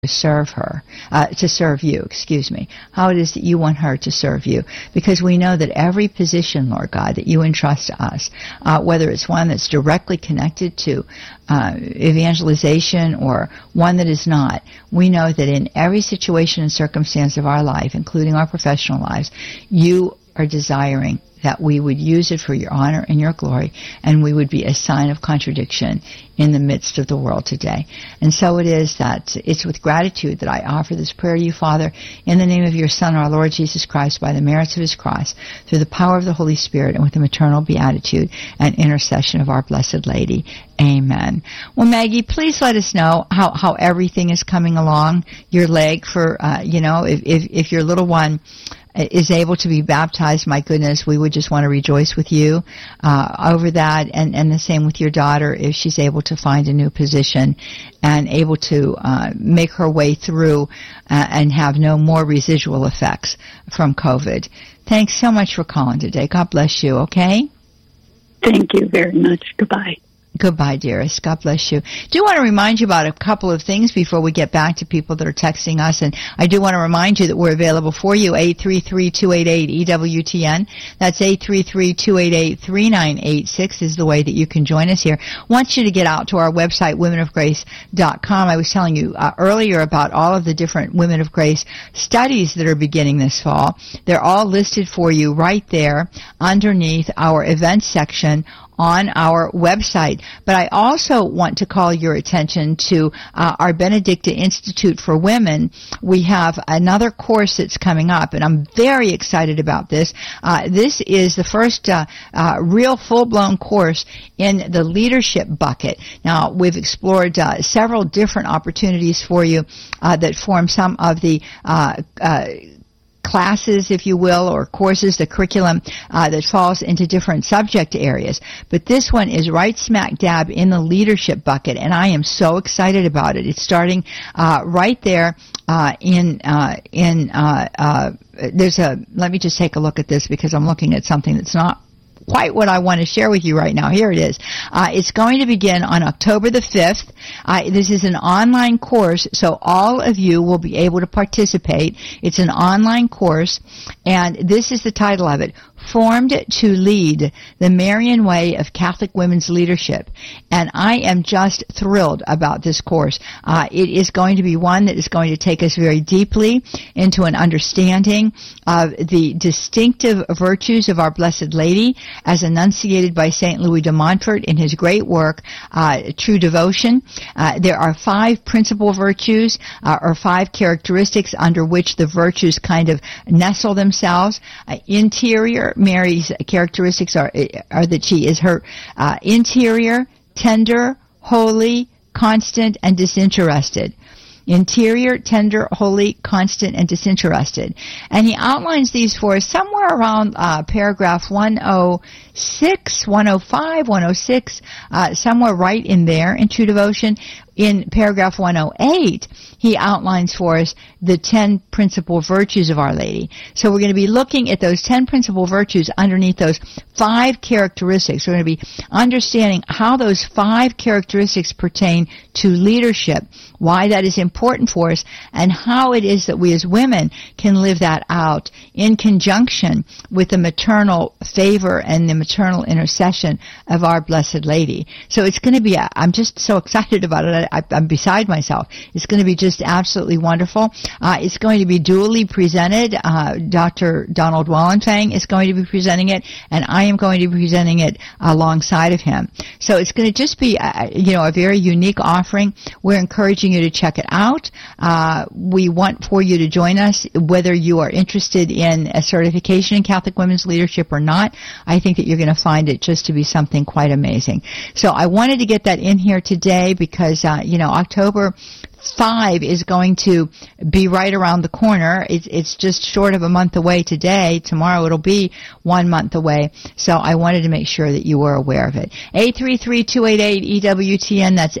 serve her, to serve you, excuse me, how it is that you want her to serve you. Because we know that every position, Lord God, that you entrust to us, whether it's one that's directly connected to evangelization or one that is not, we know that in every situation and circumstance of our life, including our professional lives, you are desiring that we would use it for your honor and your glory, and we would be a sign of contradiction in the midst of the world today. And so it is that it's with gratitude that I offer this prayer to you, Father, in the name of your Son, our Lord Jesus Christ, by the merits of his cross, through the power of the Holy Spirit, and with the maternal beatitude and intercession of our Blessed Lady. Amen. Well, Maggie, please let us know how everything is coming along, your leg for, if your little one is able to be baptized, my goodness, we would just want to rejoice with you over that, and the same with your daughter if she's able to find a new position and able to make her way through and have no more residual effects from COVID. Thanks so much for calling today. God bless you, okay? Thank you very much. Goodbye. Goodbye, dearest. God bless you. Do want to remind you about a couple of things before we get back to people that are texting us. And I do want to remind you that we're available for you, 833-288-EWTN. That's 833-288-3986 is the way that you can join us here. I want you to get out to our website, womenofgrace.com. I was telling you earlier about all of the different Women of Grace studies that are beginning this fall. They're all listed for you right there underneath our events section on our website. But I also want to call your attention to our Benedicta Institute for Women. We have another course that's coming up, and I'm very excited about this. This is the first real full-blown course in the leadership bucket. Now, we've explored several different opportunities for you that form some of the classes, if you will, or courses, the curriculum that falls into different subject areas. But this one is right smack dab in the leadership bucket, and I am so excited about it. It's starting right there let me just take a look at this because I'm looking at something that's not quite what I want to share with you right now. Here it is. It's going to begin on October the 5th. This is an online course, so all of you will be able to participate. It's an online course, and this is the title of it, Formed to Lead, the Marian Way of Catholic Women's Leadership. And I am just thrilled about this course. It is going to be one that is going to take us very deeply into an understanding of the distinctive virtues of our Blessed Lady as enunciated by St. Louis de Montfort in his great work, True Devotion. There are 5 principal virtues, or 5 characteristics under which the virtues kind of nestle themselves. Interior, Mary's characteristics are that she is her interior, tender, holy, constant, and disinterested. Interior, tender, holy, constant, and disinterested. And he outlines these for us somewhere around paragraph 106, 105, 106, somewhere right in there in True Devotion. In paragraph 108, he outlines for us the 10 principal virtues of Our Lady. So we're going to be looking at those 10 principal virtues underneath those 5 characteristics. We're going to be understanding how those 5 characteristics pertain to leadership, why that is important for us, and how it is that we as women can live that out in conjunction with the maternal favor and the maternal intercession of our Blessed Lady. So it's going to be, I'm just so excited about it. I'm beside myself. It's going to be just absolutely wonderful. It's going to be dually presented. Dr. Donald Wallenfang is going to be presenting it, and I am going to be presenting it alongside of him. So it's going to just be, a very unique offering. We're encouraging you to check it out. We want for you to join us, whether you are interested in a certification in Catholic women's leadership or not. I think that you're going to find it just to be something quite amazing. So I wanted to get that in here today because, October 5 is going to be right around the corner. It's just short of a month away today. Tomorrow it'll be 1 month away. So I wanted to make sure that you were aware of it. 833-288-EWTN. That's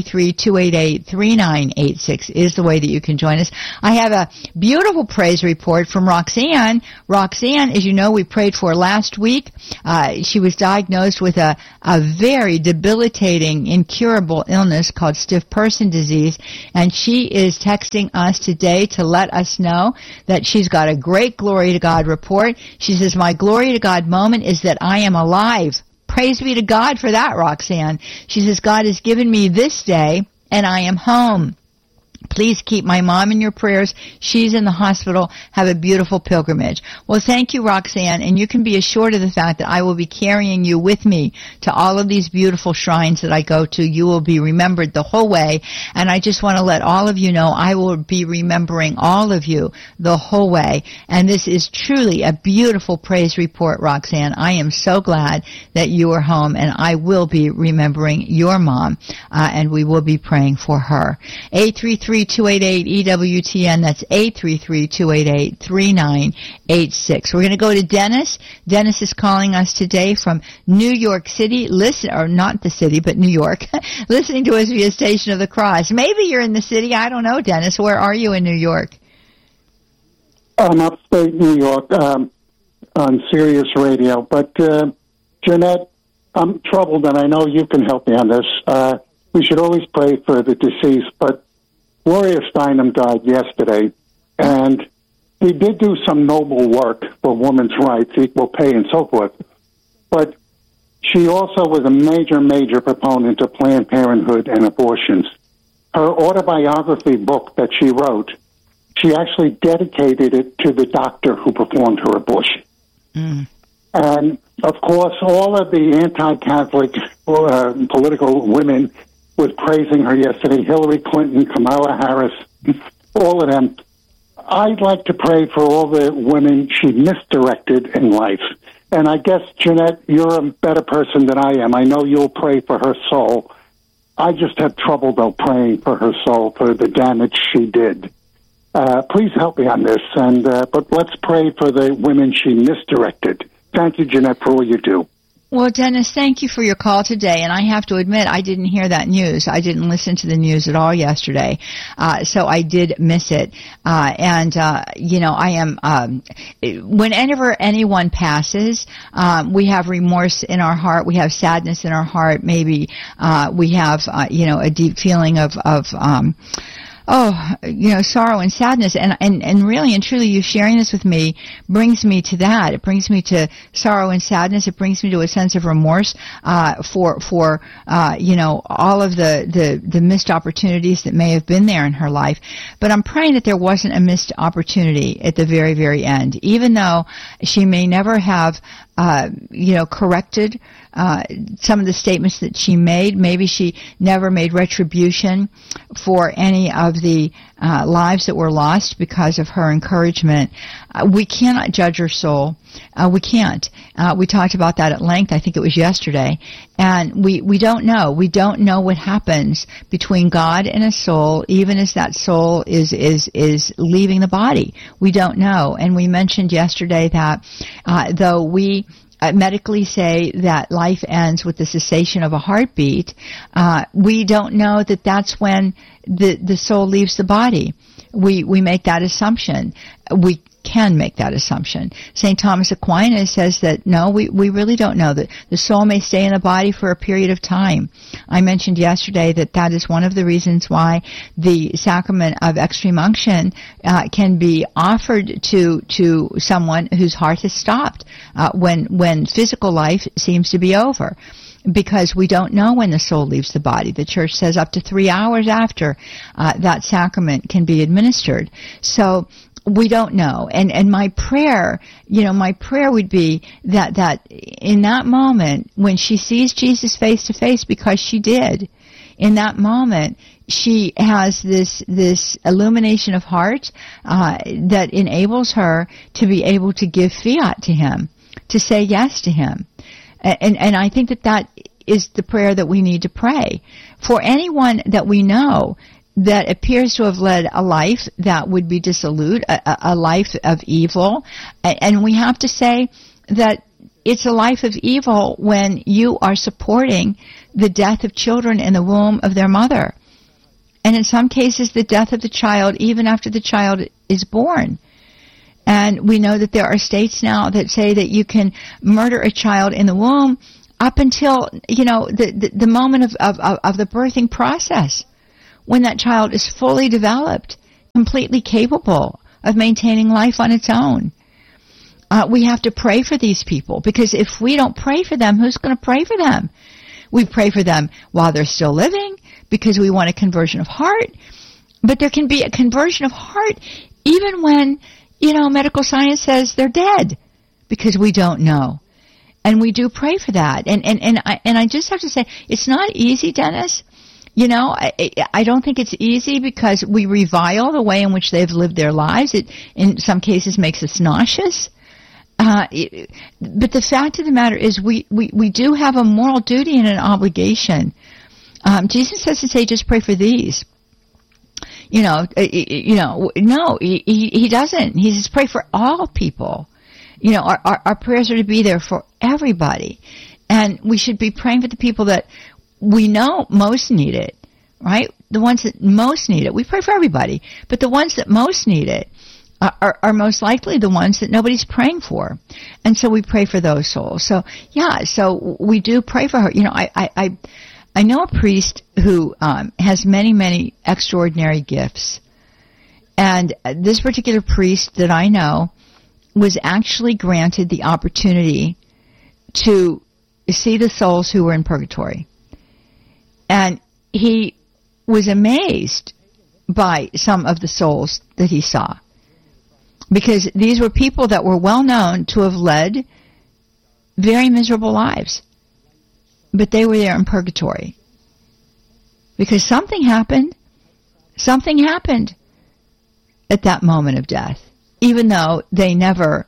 833-288-3986 is the way that you can join us. I have a beautiful praise report from Roxanne. Roxanne, as you know, we prayed for last week. She was diagnosed with a very debilitating, incurable illness called stiff person disease. And she is texting us today to let us know that she's got a great glory to God report. She says, my glory to God moment is that I am alive. Praise be to God for that, Roxanne. She says, God has given me this day and I am home. Please keep my mom in your prayers. She's in the hospital. Have a beautiful pilgrimage. Well, thank you, Roxanne, and you can be assured of the fact that I will be carrying you with me to all of these beautiful shrines that I go to. You will be remembered the whole way, and I just want to let all of you know I will be remembering all of you the whole way, and this is truly a beautiful praise report, Roxanne. I am so glad that you are home, and I will be remembering your mom, and we will be praying for her. 833-288-EWTN. That's 833-288-3986. We're going to go to Dennis. Dennis is calling us today from New York City. Or not the city, but New York. Listening to us via Station of the Cross. Maybe you're in the city. I don't know, Dennis. Where are you in New York? I'm upstate New York on Sirius Radio. But, Jeanette, I'm troubled, and I know you can help me on this. We should always pray for the deceased, but Gloria Steinem died yesterday, and he did do some noble work for women's rights, equal pay, and so forth. But she also was a major proponent of Planned Parenthood and abortions. Her autobiography book that she wrote, she actually dedicated it to the doctor who performed her abortion. Mm. And, of course, all of the anti-Catholic political women was praising her yesterday. Hillary Clinton, Kamala Harris, all of them. I'd like to pray for all the women she misdirected in life. And I guess, Jeanette, you're a better person than I am. I know you'll pray for her soul. I just have trouble, though, praying for her soul for the damage she did. Please help me on this. But let's pray for the women she misdirected. Thank you, Jeanette, for all you do. Well, Dennis, thank you for your call today, and I have to admit I didn't hear that news. I didn't listen to the news at all yesterday, so I did miss it. I am, whenever anyone passes, we have remorse in our heart, we have sadness in our heart, maybe we have, a deep feeling of sorrow and sadness. And really and truly, you sharing this with me brings me to that. It brings me to sorrow and sadness. It brings me to a sense of remorse, for all of the missed opportunities that may have been there in her life. But I'm praying that there wasn't a missed opportunity at the very, very end. Even though she may never have, corrected some of the statements that she made. Maybe she never made retribution for any of the lives that were lost because of her encouragement. We cannot judge her soul. We can't. We talked about that at length. I think it was yesterday. And we don't know. We don't know what happens between God and a soul, even as that soul is leaving the body. We don't know. And we mentioned yesterday that though we medically say that life ends with the cessation of a heartbeat, we don't know that that's when the soul leaves the body. We make that assumption. We can make that assumption. St. Thomas Aquinas says that no, we really don't know, that the soul may stay in the body for a period of time. I mentioned yesterday that is one of the reasons why the sacrament of extreme unction can be offered to someone whose heart has stopped when physical life seems to be over. Because we don't know when the soul leaves the body. The Church says up to 3 hours after that sacrament can be administered. So we don't know. And my prayer would be that in that moment when she sees Jesus face to face, because she did, in that moment she has this illumination of heart that enables her to be able to give fiat to him, to say yes to him. And I think that is the prayer that we need to pray for anyone that we know that appears to have led a life that would be dissolute, a life of evil. And we have to say that it's a life of evil when you are supporting the death of children in the womb of their mother. And in some cases, the death of the child even after the child is born. And we know that there are states now that say that you can murder a child in the womb up until, the moment of the birthing process. when that child is fully developed, completely capable of maintaining life on its own. We have to pray for these people, because if we don't pray for them, who's going to pray for them? We pray for them while they're still living because we want a conversion of heart. But there can be a conversion of heart even when, medical science says they're dead, because we don't know. And we do pray for that. And I just have to say, it's not easy, Dennis. I don't think it's easy because we revile the way in which they've lived their lives. It, in some cases, makes us nauseous. But the fact of the matter is we do have a moral duty and an obligation. Jesus says to say, just pray for these. No, he doesn't. He says pray for all people. Our prayers are to be there for everybody. And we should be praying for the people that we know most need it, right? The ones that most need it. We pray for everybody, but the ones that most need it are most likely the ones that nobody's praying for. And so we pray for those souls. So, so we do pray for her. I know a priest who has many, many extraordinary gifts. And this particular priest that I know was actually granted the opportunity to see the souls who were in purgatory. And he was amazed by some of the souls that he saw, because these were people that were well known to have led very miserable lives. But they were there in purgatory because something happened. Something happened at that moment of death, even though they never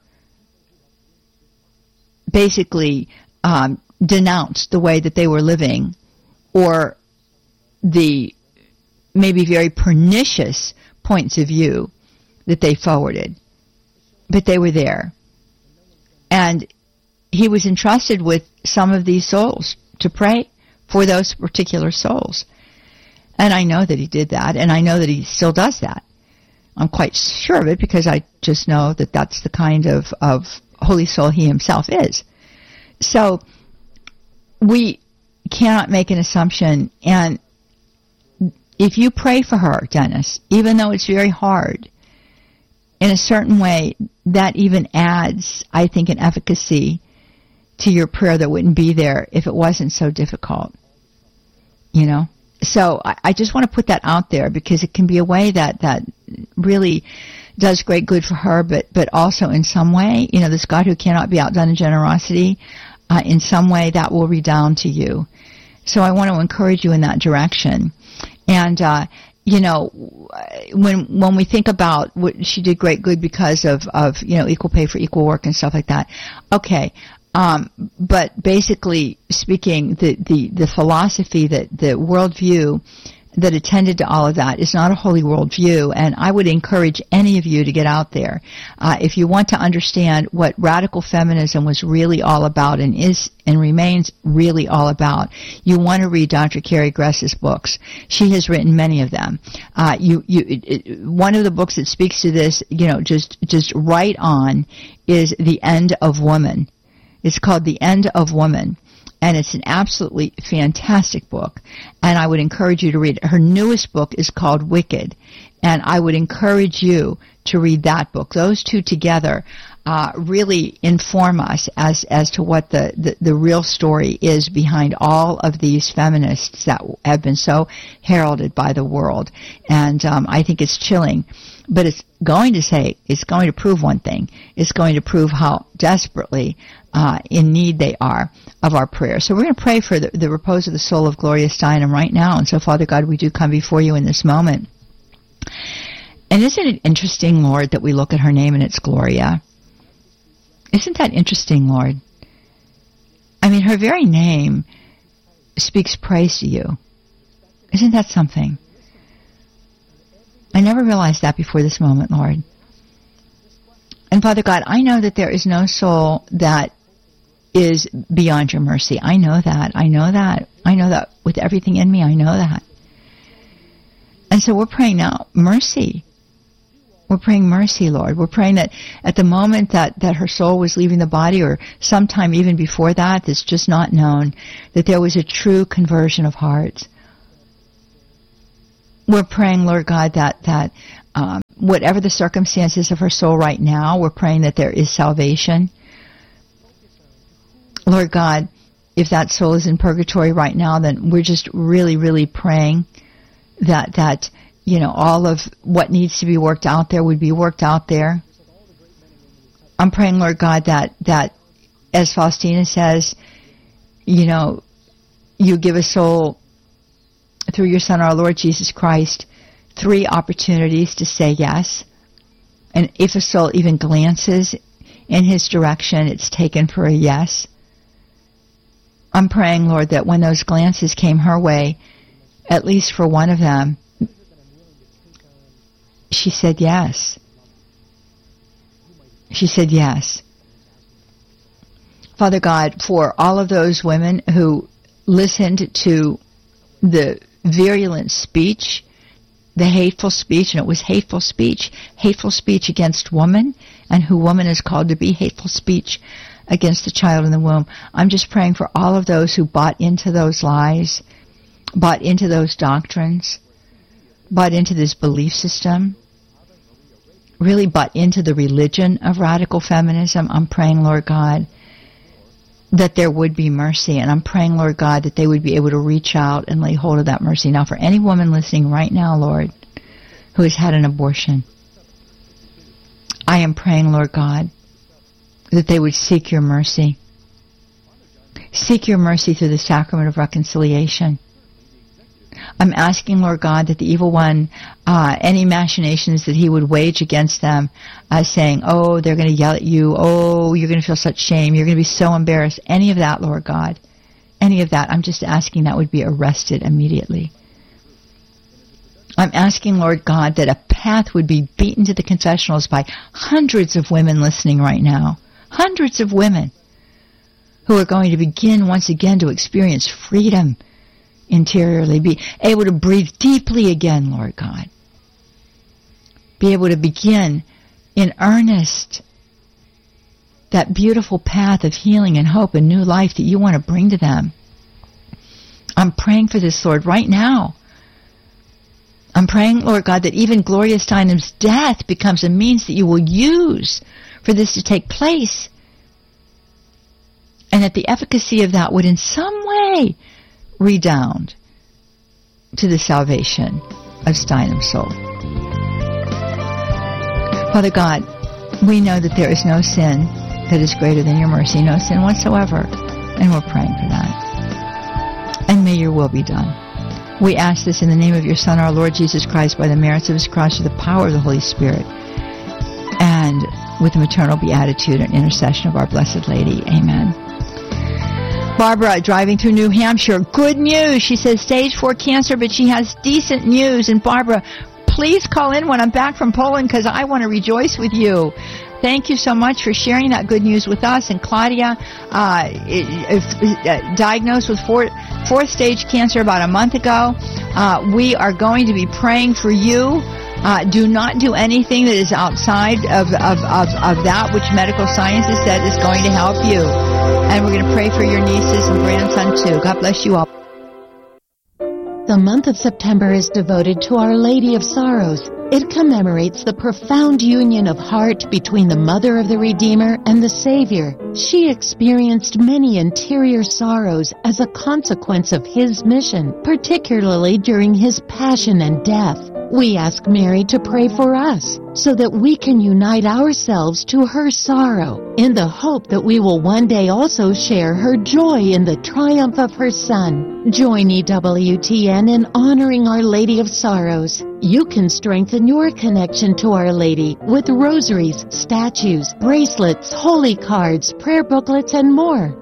basically denounced the way that they were living or the maybe very pernicious points of view that they forwarded. But they were there. And he was entrusted with some of these souls to pray for those particular souls. And I know that he did that, and I know that he still does that. I'm quite sure of it because I just know that that's the kind of holy soul he himself is. So we cannot make an assumption. And if you pray for her, Dennis, even though it's very hard, in a certain way, that even adds, I think, an efficacy to your prayer that wouldn't be there if it wasn't so difficult. So I just want to put that out there because it can be a way that really does great good for her, but also in some way, this God who cannot be outdone in generosity, in some way that will redound to you. So I want to encourage you in that direction. And, when we think about what she did great good because of equal pay for equal work and stuff like that. Okay. But basically speaking, the philosophy, the worldview that attended to all of that is not a holy worldview, and I would encourage any of you to get out there. If you want to understand what radical feminism was really all about and is and remains really all about, you want to read Dr. Carrie Gress's books. She has written many of them. One of the books that speaks to this, just right on, is The End of Woman. It's called The End of Woman. And it's an absolutely fantastic book. And I would encourage you to read it. Her newest book is called Wicked. And I would encourage you to read that book. Those two together really inform us as to what the real story is behind all of these feminists that have been so heralded by the world. And I think it's chilling. But it's going to prove one thing. It's going to prove how desperately in need they are of our prayer. So we're going to pray for the repose of the soul of Gloria Steinem right now. And so, Father God, we do come before you in this moment. And isn't it interesting, Lord, that we look at her name and it's Gloria? Isn't that interesting, Lord? I mean, her very name speaks praise to you. Isn't that something? I never realized that before this moment, Lord. And Father God, I know that there is no soul that is beyond your mercy. I know that. I know that. I know that with everything in me. I know that. And so we're praying now, mercy. We're praying mercy, Lord. We're praying that at the moment that her soul was leaving the body, or sometime even before that, that's just not known, that there was a true conversion of hearts. We're praying, Lord God, that whatever the circumstances of her soul right now, we're praying that there is salvation. Lord God, if that soul is in purgatory right now, then we're just really, really praying that all of what needs to be worked out there would be worked out there. I'm praying, Lord God, that as Faustina says, you give a soul through your Son, our Lord Jesus Christ, 3 opportunities to say yes. And if a soul even glances in his direction, it's taken for a yes. I'm praying, Lord, that when those glances came her way, at least for one of them, she said yes. She said yes. Father God, for all of those women who listened to the virulent speech, the hateful speech, and it was hateful speech against woman, and who woman is called to be, hateful speech against the child in the womb. I'm just praying for all of those who bought into those lies, bought into those doctrines, bought into this belief system, really bought into the religion of radical feminism. I'm praying, Lord God, that there would be mercy. And I'm praying, Lord God, that they would be able to reach out and lay hold of that mercy. Now, for any woman listening right now, Lord, who has had an abortion, I am praying, Lord God, that they would seek your mercy. Seek your mercy through the sacrament of reconciliation. I'm asking, Lord God, that the evil one, any machinations that he would wage against them, saying, oh, they're going to yell at you, oh, you're going to feel such shame, you're going to be so embarrassed, any of that, Lord God, any of that, I'm just asking that would be arrested immediately. I'm asking, Lord God, that a path would be beaten to the confessionals by hundreds of women listening right now, hundreds of women who are going to begin once again to experience freedom interiorly, be able to breathe deeply again, Lord God. Be able to begin in earnest that beautiful path of healing and hope and new life that you want to bring to them. I'm praying for this, Lord, right now. I'm praying, Lord God, that even Gloria Steinem's death becomes a means that you will use for this to take place. And that the efficacy of that would in some way redound to the salvation of Steinem's soul. Father God, we know that there is no sin that is greater than your mercy, no sin whatsoever, and we're praying for that. And may your will be done. We ask this in the name of your Son, our Lord Jesus Christ, by the merits of his cross, through the power of the Holy Spirit, and with the maternal beatitude and intercession of our Blessed Lady. Amen. Barbara, driving through New Hampshire. Good news. She says stage 4 cancer, but she has decent news. And Barbara, please call in when I'm back from Poland because I want to rejoice with you. Thank you so much for sharing that good news with us. And Claudia, diagnosed with fourth stage cancer about a month ago. We are going to be praying for you. Do not do anything that is outside of that which medical science has said is going to help you. And we're going to pray for your nieces and grandson too. God bless you all. The month of September is devoted to Our Lady of Sorrows. It commemorates the profound union of heart between the Mother of the Redeemer and the Savior. She experienced many interior sorrows as a consequence of his mission, particularly during his passion and death. We ask Mary to pray for us so that we can unite ourselves to her sorrow in the hope that we will one day also share her joy in the triumph of her Son. Join EWTN in honoring Our Lady of Sorrows. You can strengthen your connection to Our Lady with rosaries, statues, bracelets, holy cards, prayer booklets, and more.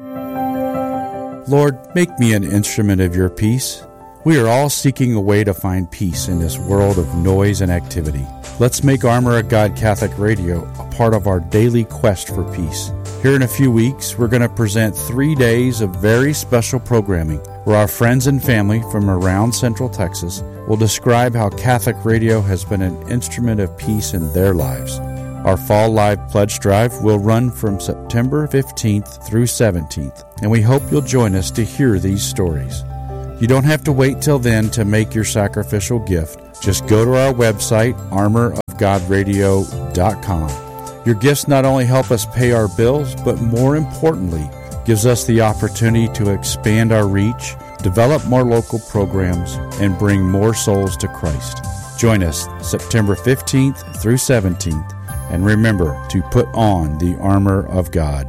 Lord, make me an instrument of your peace. We are all seeking a way to find peace in this world of noise and activity. Let's make Armor of God Catholic Radio a part of our daily quest for peace. Here in a few weeks, we're going to present 3 days of very special programming where our friends and family from around Central Texas will describe how Catholic radio has been an instrument of peace in their lives. Our Fall Live Pledge Drive will run from September 15th through 17th, and we hope you'll join us to hear these stories. You don't have to wait till then to make your sacrificial gift. Just go to our website, armorofgodradio.com. Your gifts not only help us pay our bills, but more importantly, gives us the opportunity to expand our reach, develop more local programs, and bring more souls to Christ. Join us September 15th through 17th, and remember to put on the armor of God.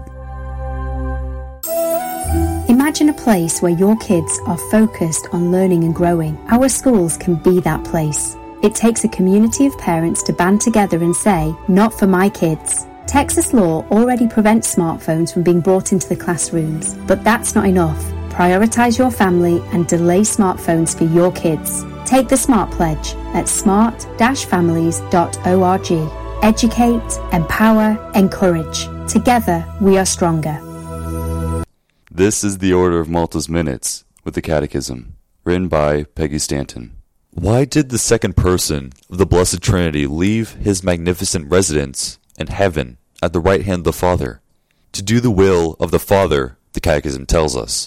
Imagine a place where your kids are focused on learning and growing. Our schools can be that place. It takes a community of parents to band together and say, "Not for my kids." Texas law already prevents smartphones from being brought into the classrooms, but that's not enough. Prioritize your family and delay smartphones for your kids. Take the Smart Pledge at smart-families.org. Educate, empower, encourage. Together, we are stronger. This is the Order of Malta's Minutes with the Catechism, written by Peggy Stanton. Why did the second person of the Blessed Trinity leave his magnificent residence in heaven at the right hand of the Father? To do the will of the Father, the Catechism tells us.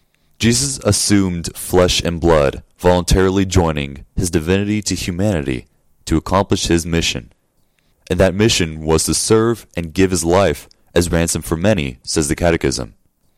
Jesus assumed flesh and blood, voluntarily joining his divinity to humanity to accomplish his mission. And that mission was to serve and give his life as ransom for many, says the Catechism.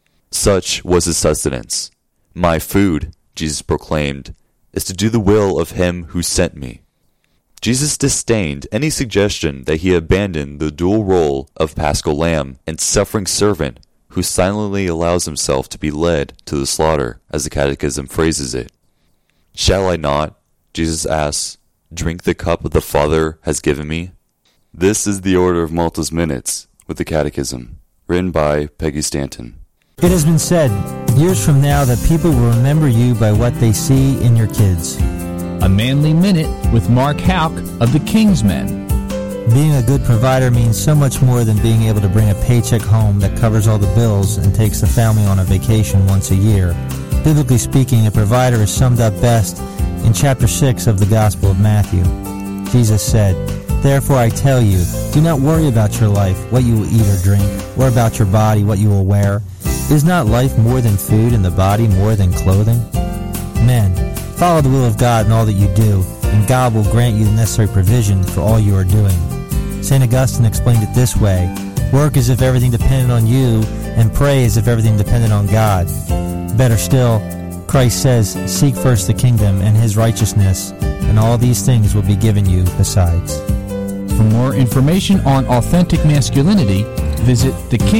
Such was his sustenance. My food, Jesus proclaimed, is to do the will of him who sent me. Jesus disdained any suggestion that he abandoned the dual role of Paschal Lamb and suffering servant who silently allows himself to be led to the slaughter, as the Catechism phrases it. Shall I not, Jesus asks, drink the cup the Father has given me? This is the Order of Malta's Minutes with the Catechism, written by Peggy Stanton. It has been said, years from now, that people will remember you by what they see in your kids. A Manly Minute with Mark Houck of the Kingsmen. Being a good provider means so much more than being able to bring a paycheck home that covers all the bills and takes the family on a vacation once a year. Biblically speaking, a provider is summed up best in chapter 6 of the Gospel of Matthew. Jesus said, "Therefore I tell you, do not worry about your life, what you will eat or drink, or about your body, what you will wear. Is not life more than food, and the body more than clothing? Men, follow the will of God in all that you do, and God will grant you the necessary provision for all you are doing." St. Augustine explained it this way: work as if everything depended on you, and pray as if everything depended on God. Better still, Christ says, seek first the kingdom and his righteousness, and all these things will be given you besides. For more information on authentic masculinity, visit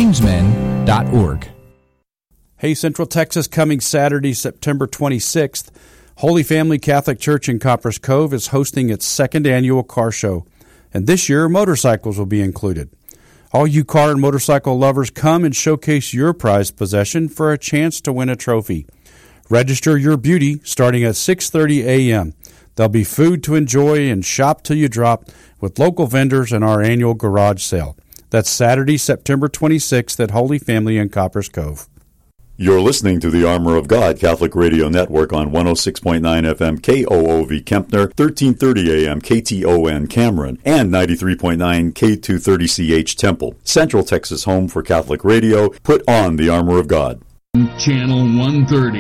thekingsmen.org. Hey, Central Texas, coming Saturday, September 26th, Holy Family Catholic Church in Copperas Cove is hosting its second annual car show, and this year motorcycles will be included. All you car and motorcycle lovers, come and showcase your prized possession for a chance to win a trophy. Register your beauty starting at 6:30 a.m. There'll be food to enjoy and shop till you drop with local vendors and our annual garage sale. That's Saturday, September 26th at Holy Family in Copperas Cove. You're listening to the Armor of God Catholic Radio Network on 106.9 FM KOOV Kempner, 1330 AM KTON Cameron, and 93.9 K230CH Temple. Central Texas home for Catholic radio. Put on the Armor of God. Channel 130.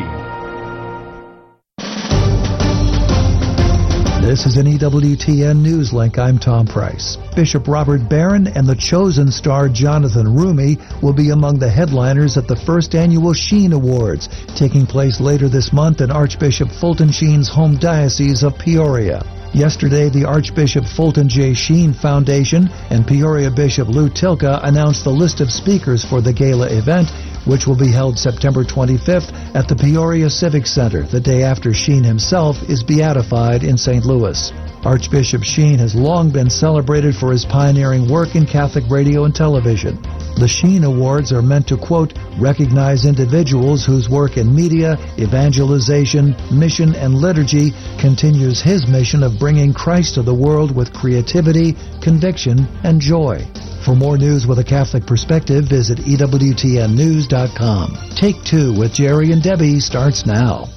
This is an EWTN News Link. I'm Tom Price. Bishop Robert Barron and the Chosen star Jonathan Rumi will be among the headliners at the first annual Sheen Awards, taking place later this month in Archbishop Fulton Sheen's home diocese of Peoria. Yesterday, the Archbishop Fulton J. Sheen Foundation and Peoria Bishop Lou Tilka announced the list of speakers for the gala event, which will be held September 25th at the Peoria Civic Center, the day after Sheen himself is beatified in St. Louis. Archbishop Sheen has long been celebrated for his pioneering work in Catholic radio and television. The Sheen Awards are meant to, quote, recognize individuals whose work in media, evangelization, mission, and liturgy continues his mission of bringing Christ to the world with creativity, conviction, and joy. For more news with a Catholic perspective, visit EWTNnews.com. Take Two with Jerry and Debbie starts now.